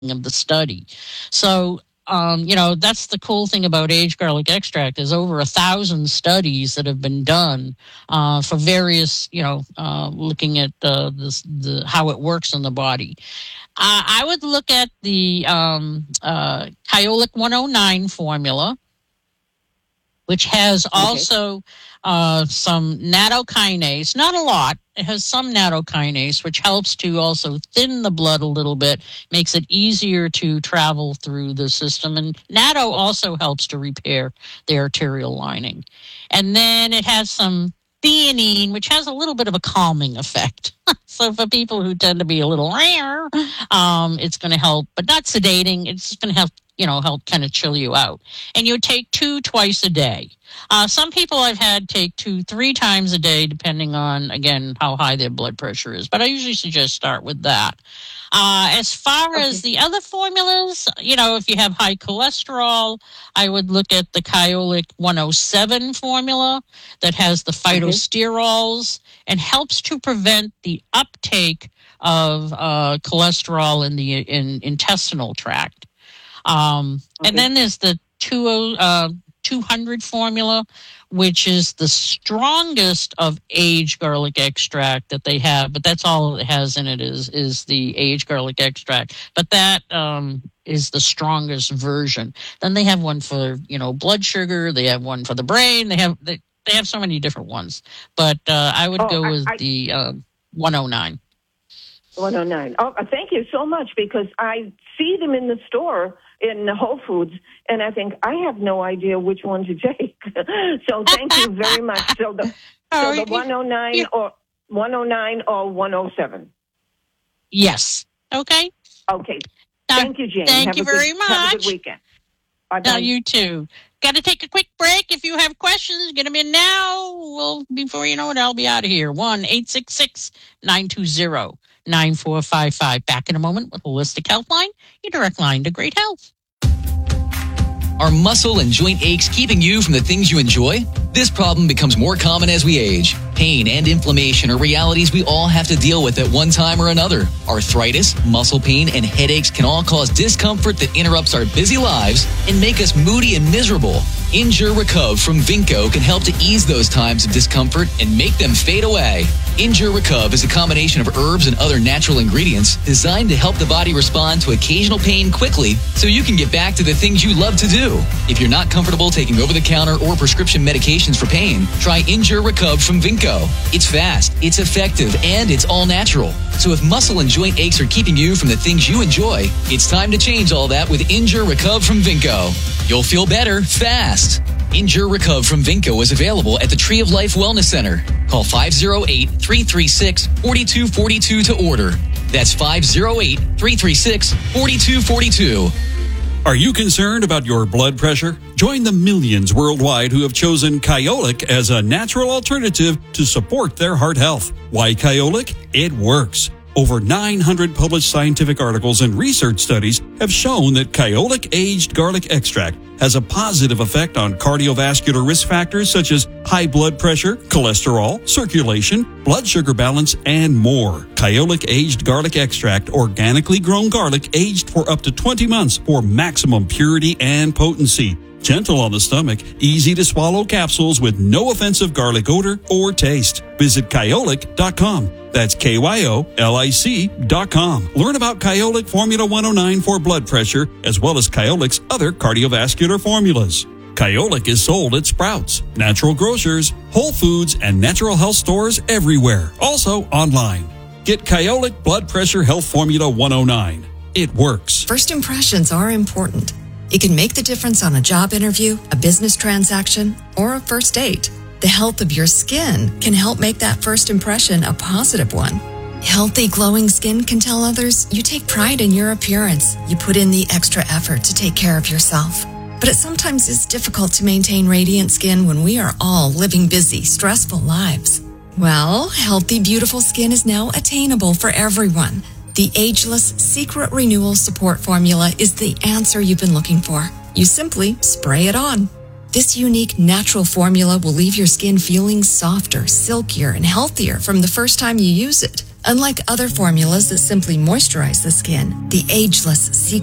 of the study. So, that's the cool thing about aged garlic extract. There's over 1,000 studies that have been done for various, looking at how it works in the body. I would look at the Kyolic 109 formula, which has also some nattokinase, not a lot. It has some nattokinase, which helps to also thin the blood a little bit, makes it easier to travel through the system. And natto also helps to repair the arterial lining. And then it has some theanine, which has a little bit of a calming effect. So for people who tend to be a little rare, it's going to help, but not sedating. It's going to help kind of chill you out. And you take 2 twice a day. Some people I've had take 2, 3 times a day, depending on, again, how high their blood pressure is. But I usually suggest start with that. As far as the other formulas, if you have high cholesterol, I would look at the Kyolic 107 formula that has the phytosterols and helps to prevent the uptake of cholesterol in the intestinal tract. And then there's the 200 formula, which is the strongest of aged garlic extract that they have, but that's all it has in it is the aged garlic extract. But that is the strongest version. Then they have one for, blood sugar. They have one for the brain. They have so many different ones. But I would go with the 109. 109. Oh, thank you so much, because I see them in the store in Whole Foods, and I think I have no idea which one to take. So thank you very much. So the 109 or 107. Yes. Okay. Okay. Thank you, Jane. Thank you very much. Have a good weekend. Bye-bye. You too. Got to take a quick break. If you have questions, get them in now. Well, before you know it, I'll be out of here. 1-866-920-9455. Back in a moment with Holistic Healthline, your direct line to great health. Are muscle and joint aches keeping you from the things you enjoy? This problem becomes more common as we age. Pain and inflammation are realities we all have to deal with at one time or another. Arthritis, muscle pain, and headaches can all cause discomfort that interrupts our busy lives and make us moody and miserable. Injure Recover from Vinco can help to ease those times of discomfort and make them fade away. Injure Recover is a combination of herbs and other natural ingredients designed to help the body respond to occasional pain quickly so you can get back to the things you love to do. If you're not comfortable taking over-the-counter or prescription medications for pain, try Injure Recover from Vinco. It's fast, it's effective, and it's all natural. So if muscle and joint aches are keeping you from the things you enjoy, it's time to change all that with Injure Recover from Vinco. You'll feel better fast. Injure Recover from Vinco is available at the Tree of Life Wellness Center. Call 508-336-4242 to order. That's 508-336-4242. Are you concerned about your blood pressure? Join the millions worldwide who have chosen Kyolic as a natural alternative to support their heart health. Why Kyolic? It works. Over 900 published scientific articles and research studies have shown that Kyolic aged garlic extract has a positive effect on cardiovascular risk factors such as high blood pressure, cholesterol, circulation, blood sugar balance, and more. Kyolic aged garlic extract, organically grown garlic aged for up to 20 months for maximum purity and potency. Gentle on the stomach, easy to swallow capsules with no offensive garlic odor or taste. Visit Kyolic.com. That's KYOLIC.com. Learn about Kyolic Formula 109 for blood pressure, as well as Kyolic's other cardiovascular formulas. Kyolic is sold at Sprouts, Natural Grocers, Whole Foods, and natural health stores everywhere. Also online. Get Kyolic Blood Pressure Health Formula 109. It works. First impressions are important. It can make the difference on a job interview, a business transaction, or a first date. The health of your skin can help make that first impression a positive one. Healthy, glowing skin can tell others you take pride in your appearance. You put in the extra effort to take care of yourself. But it sometimes is difficult to maintain radiant skin when we are all living busy, stressful lives. Well, healthy, beautiful skin is now attainable for everyone. The Ageless Secret Renewal Support Formula is the answer you've been looking for. You simply spray it on. This unique natural formula will leave your skin feeling softer, silkier, and healthier from the first time you use it. Unlike other formulas that simply moisturize the skin, the ageless secret